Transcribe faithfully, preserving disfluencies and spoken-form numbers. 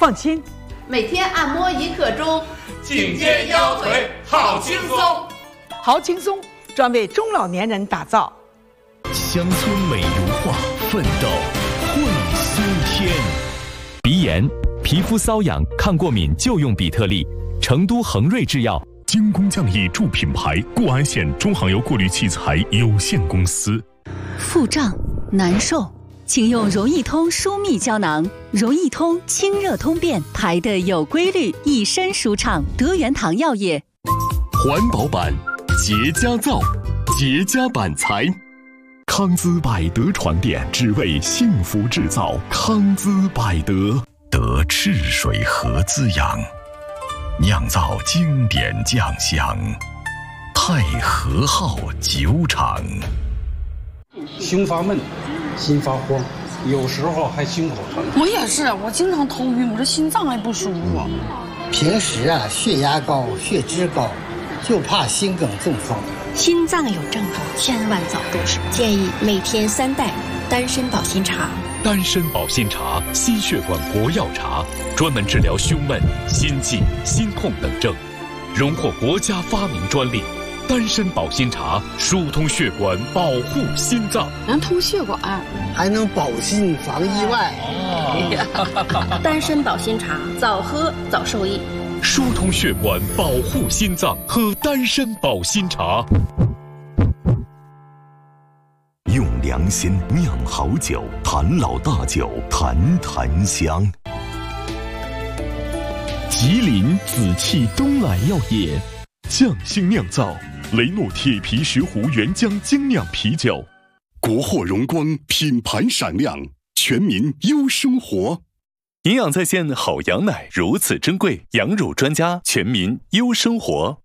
放心， 每天按摩一刻钟， 颈肩腰腿好轻松。 好轻松，专为中老年人打造。 乡村美如画，奋斗会苏天。 鼻炎、皮肤瘙痒、抗过敏就用比特利。成都恒瑞制药。 精工匠艺助品牌，固安县中航油过滤器材有限公司。 腹胀难受，请用柔益通舒密胶囊。柔益通清热通便，排得有规律，一身舒畅。德元堂药业。 环保版节家皂，节家板材。康姿百德床垫，只为幸福制造。康姿百德， 得赤水河滋养，酿造经典酱香。太和号酒厂。 心发闷，心发慌，有时候还心口疼。 我也是，我经常头晕，我这心脏还不舒服。 平时啊，血压高，血脂高，就怕心梗中风。 心脏有症状，千万早重视。建议每天三袋丹参保心茶。 丹参保心茶，心血管国药茶，专门治疗胸闷、心悸、心痛等症，荣获国家发明专利。丹参保心茶疏通血管，保护心脏， 能通血管， 还能保心防意外。 哦、丹参保心茶，早喝早受益。 疏通血管，保护心脏，喝丹参保心茶。 用良心酿好酒，谭老大酒，坛坛香。 吉林紫气东来药业，匠心酿造雷诺铁皮石斛原浆精酿啤酒， 国货荣光，品牌闪亮，全民优生活。 营养在线好羊奶如此珍贵，羊乳专家，全民优生活。